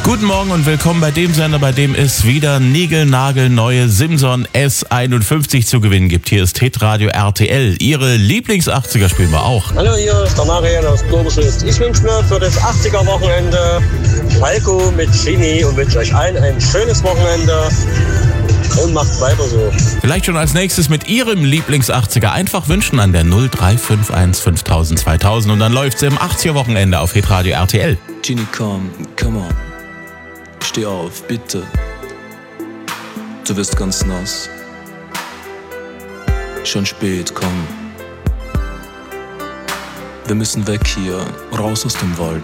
Guten Morgen und willkommen bei dem Sender, bei dem es wieder niegelnagelneue Simson S51 zu gewinnen gibt. Hier ist Hitradio RTL. Ihre Lieblings-80er spielen wir auch. Hallo, hier ist der Marian aus Dobeschütz. Ich wünsche mir für das 80er-Wochenende Falco mit Genie und wünsche euch allen ein schönes Wochenende und macht weiter so. Vielleicht schon als nächstes mit Ihrem Lieblings-80er einfach wünschen an der 0351 5000 2000 und dann läuft's im 80er-Wochenende auf Hitradio RTL. Genie, come on. Steh auf, bitte. Du wirst ganz nass. Schon spät, komm. Wir müssen weg hier, raus aus dem Wald.